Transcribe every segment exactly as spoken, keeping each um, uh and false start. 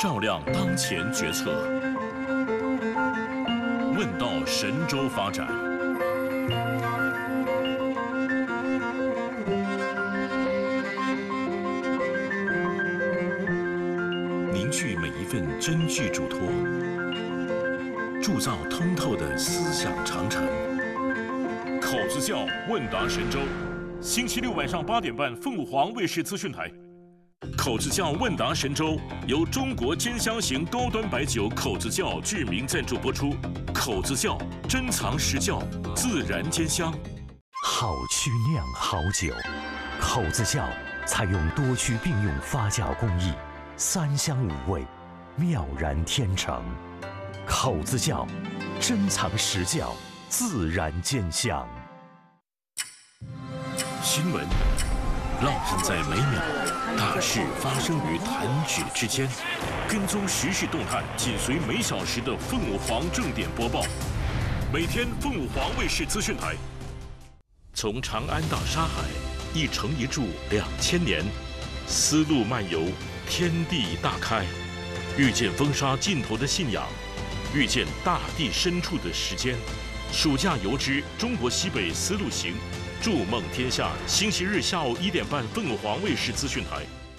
照亮当前决策。问道神州发展。凝聚每一份真句嘱托，铸造通透的思想长城。口子窖问答神州，星期六晚上八点半，凤凰卫视资讯台。口子窖问答神州由中国兼香型高端白酒口子窖巨名赞助播出。口子窖珍藏实窖，自然兼香。 好曲酿好酒，口子窖采用多区并用发酵工艺，三香五味，妙然天成。口子窖珍藏实窖，自然兼香。 新闻烙印在每秒，大事发生于弹指之间。跟踪时事动态，紧随每小时的凤凰正点播报。每天凤凰卫视资讯台。从长安到沙海，一城一柱两千年，丝路漫游，天地大开，遇见风沙尽头的信仰，遇见大地深处的时间。暑假游之中国西北丝路行。筑梦天下，星期日下午一点半，凤凰卫视资讯台。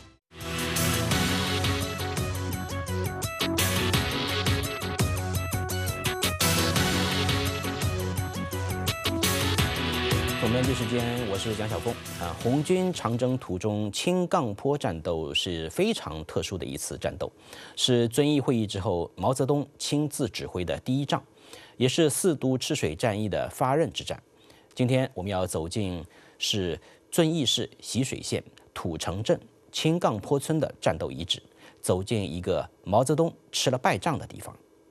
总编辑时间，我是蒋晓峰。啊，红军长征途中青杠坡战斗是非常特殊的一次战斗，是遵义会议之后毛泽东亲自指挥的第一仗，也是四都赤水战役的发轫之战。今天我们要走进是遵义市习水县土城镇青杠坡村的战斗遗址，走进一个毛泽东吃了败仗的地方。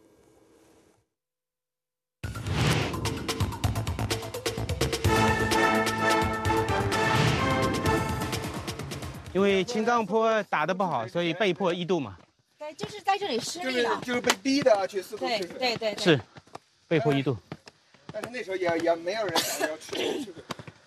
因为青杠坡打得不好，所以被迫一渡嘛。 对，就是在这里失利了， 就是被逼的去四渡赤水。 对对对， 是被迫一渡。 但是那时候也也没有人想要去赤水。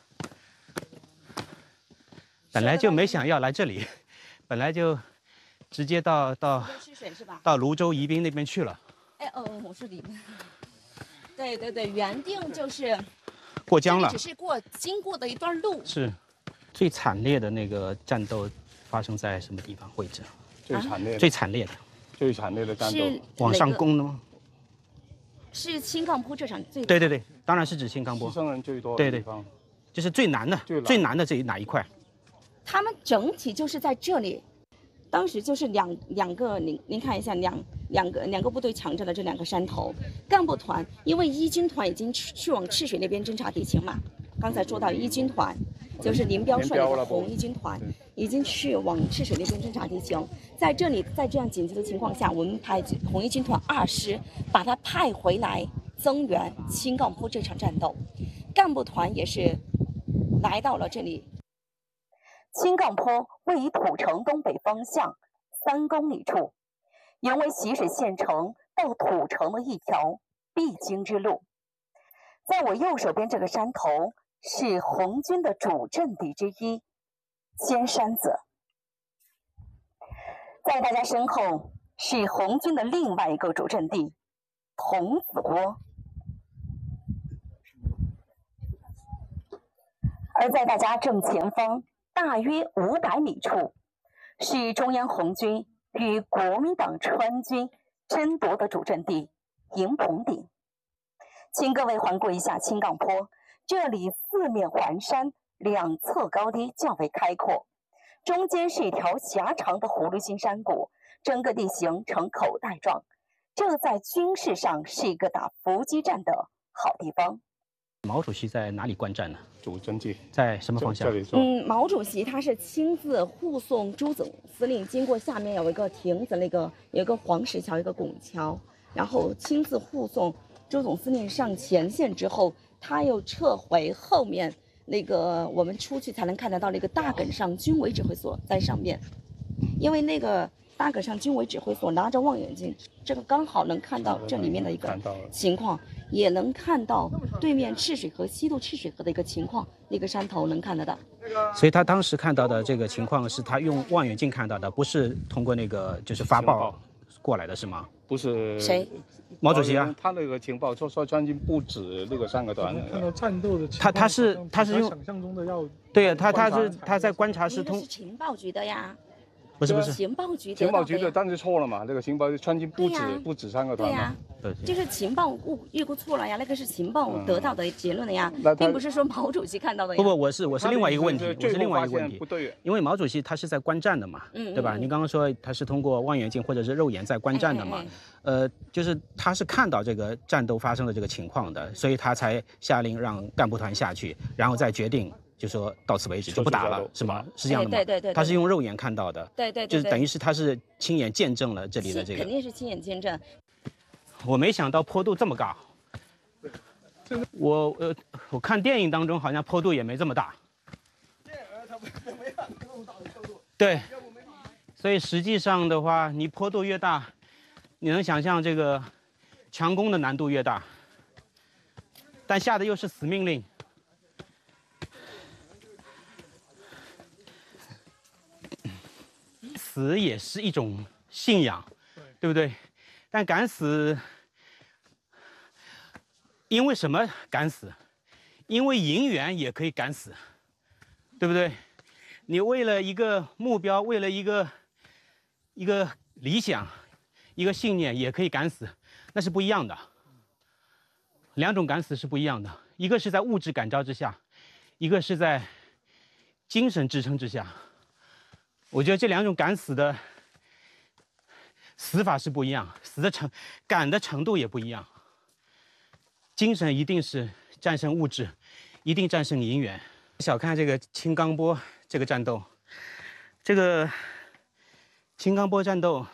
本来就没想要来这里，本来就直接到到赤水是吧？ 到泸州宜宾那边去了。 哎哦，我是里面。对对对，原定就是过江了， 只是过经过的一段路。 是最惨烈的那个战斗发生在什么地方位置？ 最惨烈的， 最惨烈的， 最惨烈的战斗， 往上攻的吗？ 是青杠坡这场最对对对，当然是指青杠坡， 牺牲人最多的地方，就是最难的，最难的这一哪一块？ 他们整体就是在这里，当时就是两两个，您您看一下，两两个两个部队抢着的这两个山头，干部团因为一军团已经去去往赤水那边侦察敌情嘛，刚才说到一军团就是林彪率领的红一军团已经去往赤水那边侦察敌情，在这里在这样紧急的情况下，我们派红一军团二师把他派回来增援青杠坡这场战斗，干部团也是来到了这里。青杠坡位于土城东北方向三公里处，原为习水县城到土城的一条必经之路。在我右手边这个山头是红军的主阵地之一，尖山子。在大家身后是红军的另外一个主阵地，童子窝。而在大家正前方大约五百米处，是中央红军与国民党川军争夺的主阵地营棚顶。请各位环顾一下青杠坡，这里四面环山，两侧高低较为开阔，中间是一条狭长的葫芦形山谷，整个地形呈口袋状，这在军事上是一个打伏击战的好地方。 毛主席在哪里观战呢？ 主阵地在什么方向？ 嗯，毛主席他是亲自护送朱总司令经过下面有一个亭子，那个有一个黄石桥，一个拱桥，然后亲自护送朱总司令上前线之后，他又撤回后面那个我们出去才能看得到那个大埂上军委指挥所在上面，因为那个大埂上军委指挥所拿着望远镜，这个刚好能看到这里面的一个情况，也能看到对面赤水河西渡赤水河的一个情况，那个山头能看得到。 所以他当时看到的这个情况是他用望远镜看到的，不是通过那个就是发报过来的是吗？ 不是谁？ 毛主席啊， 他那个情报说说川军不止那个三个团， 看到战斗的情他况， 他是他是用想象中的要对啊，他他是观察他在观察是通那个是情报局的呀， 不是不是情报局得情报局的， 到的呀。 但是错了嘛，那个情报川军不止、 对呀不止三个团嘛。 对呀， 对就是情报误预估错了呀，那个是情报得到的结论的呀， 那他并不是说毛主席看到的呀。 不不，我是我是另外一个问题，我是另外一个问题不，对， 因为毛主席他是在观战的嘛， 嗯嗯对吧？ 嗯您刚刚说他是通过望远镜或者是肉眼在观战的嘛， 哎哎哎呃，就是他是看到这个战斗发生的这个情况的，所以他才下令让干部团下去，然后再决定就说到此为止就不打了，是吗？是这样的吗？ 哎对对对对他是用肉眼看到的， 对对对， 就是对等于是他是亲眼见证了这里的这个。 亲肯定是亲眼见证。 我没想到坡度这么高，我呃我看电影当中好像坡度也没这么大。对，所以实际上的话，你坡度越大，你能想象这个强攻的难度越大，但下的又是死命令。死也是一种信仰，对不对？但敢死，因为什么敢死？因为银元也可以敢死，对不对？你为了一个目标，为了一个一个理想，一个信念，也可以敢死，那是不一样的。两种敢死是不一样的，一个是在物质感召之下，一个是在精神支撑之下。我觉得这两种敢死的死法是不一样，死的程敢的程度也不一样。精神一定是战胜物质，一定战胜银元。小看这个青冈坡这个战斗，这个青冈坡战斗，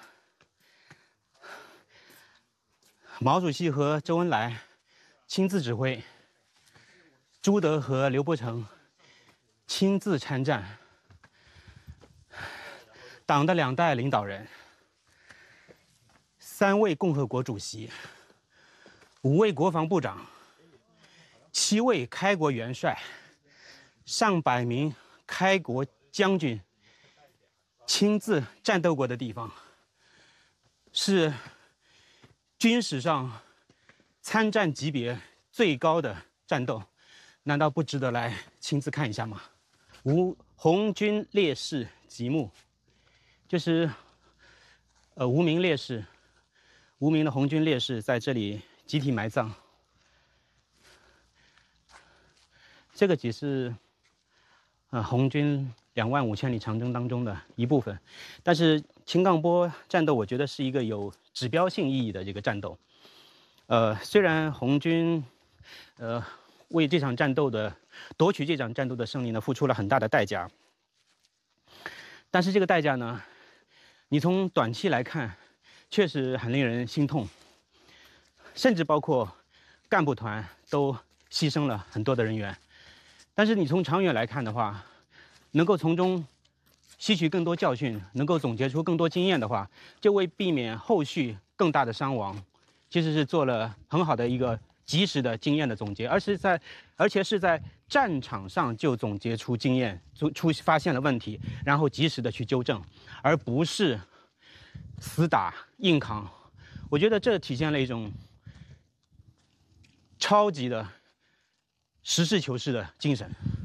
毛主席和周恩来亲自指挥，朱德和刘伯承亲自参战。党的两代领导人，三位共和国主席，五位国防部长，七位开国元帅，上百名开国将军亲自战斗过的地方，是军史上参战级别最高的战斗，难道不值得来亲自看一下吗？无红军烈士极目。就是呃无名烈士，无名的红军烈士在这里集体埋葬。这个只是呃红军两万五千里长征当中的一部分，但是青冈坡战斗，我觉得是一个有指标性意义的这个战斗。呃，虽然红军呃为这场战斗的夺取这场战斗的胜利呢付出了很大的代价，但是这个代价呢，你从短期来看，确实很令人心痛，甚至包括干部团都牺牲了很多的人员。但是你从长远来看的话，能够从中吸取更多教训，能够总结出更多经验的话，就为避免后续更大的伤亡，其实是做了很好的一个及时的经验的总结，而是在而且是在战场上就总结出经验，出出发现了问题，然后及时的去纠正，而不是死打硬扛。我觉得这体现了一种超级的实事求是的精神。